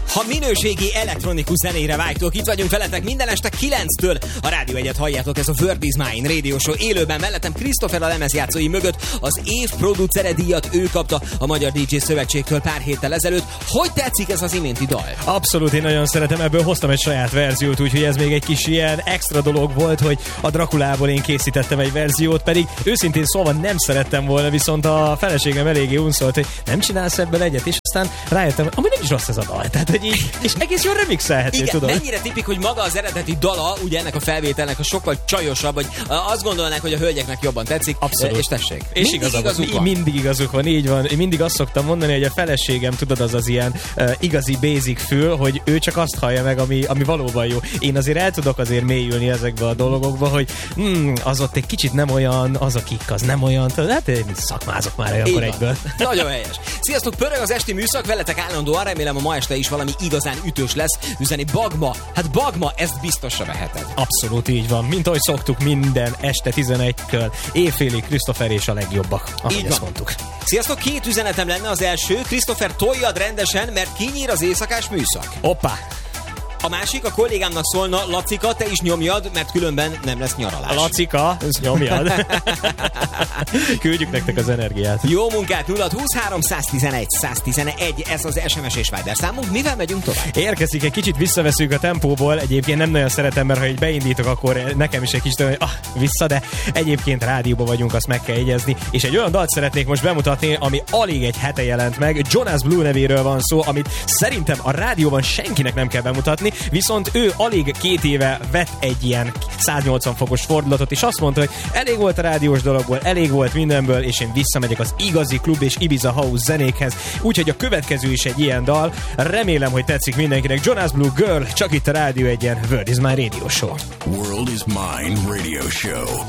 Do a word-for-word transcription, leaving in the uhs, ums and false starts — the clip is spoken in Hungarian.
Ha minőségi elektronikus zenére vágytok, itt vagyunk veletek minden este kilenctől. A Rádió Egyet halljátok, ez a World is Mine Radio Show élőben. Mellettem Christopher a lemezjátszói mögött az év producere díjat ő kapta a Magyar dé dzsé Szövetségtől pár héttel ezelőtt. Hogy tetszik ez az iménti dal? Abszolút, én nagyon szeretem, ebből hoztam egy saját verziót, úgyhogy ez még egy kis ilyen extra dolog volt, hogy a Drakulából én készítettem egy verziót, pedig őszintén szóval nem szerettem volna, viszont a feleségem eléggé unszolt, hogy nem csinálsz ebből egyet, és aztán rájöttem, hogy amúgy nem is rossz ez a dal. Tehát, hogy így, és egész jól remixelhető, igen, tudod. Mennyire tipik, hogy maga az eredeti dala, ugye ennek a felvételnek a sokkal csajosabb, hogy azt gondolnák, hogy a hölgyeknek jobban tetszik. Abszolút. És tessék. És mindig igazuk van. Mindig igazuk van, így van. Én mindig azt szoktam mondani, hogy a feleségem, tudod, az az ilyen uh, igazi basic fül, hogy ő csak azt hallja meg, ami, ami valóban jó. Én azért el tudok azért mélyülni ezekbe a dolgokba, hogy hmm, az ott egy kicsit nem olyan, az a kik, az nem olyan. Hát én szakmázok már olyankor egyből. Nagyon helyes. Sziasztok, pörög az esti műszak, veletek állandóan, remélem a ma este is valami igazán ütős lesz. Üzeni Bagma. Hát Bagma, ezt biztosra veheted. Abszolút így van. Mint ahogy szoktuk minden este tizenegykor éjfélig Christopher és a legjobbak. Ahogy ezt mondtuk. Sziasztok, két üzenetem lenne. Az első, Christopher, toljad rendesen, mert kinyír az éjszakás műszak. Hoppá! A másik, a kollégámnak szólna, Lacika, te is nyomjad, mert különben nem lesz nyaralás. Lacika, ez nyomjad. Küldjük nektek az energiát. Jó munkát, nulla húszhárom száztizenegy száztizenegy, ez az es em es és Viber számunk. Mivel megyünk tovább? Érkezik, egy kicsit visszaveszünk a tempóból, egyébként nem nagyon szeretem, mert ha így beindítok, akkor nekem is egy kicsit, hogy ah, vissza, de egyébként rádióban vagyunk, azt meg kell jegyezni. És egy olyan dalt szeretnék most bemutatni, ami alig egy hete jelent meg. Jonas Blue nevéről van szó, amit szerintem a rádióban senkinek nem kell bemutatni, viszont ő alig két éve vett egy ilyen száznyolcvan fokos fordulatot, és azt mondta, hogy elég volt a rádiós dologból, elég volt mindenből, és én visszamegyek az igazi klub és Ibiza House zenékhez. Úgyhogy a következő is egy ilyen dal. Remélem, hogy tetszik mindenkinek. Jonas Blue Girl, csak itt a Rádió Egyen, World is Mine Radio Show. World is Mine Radio Show.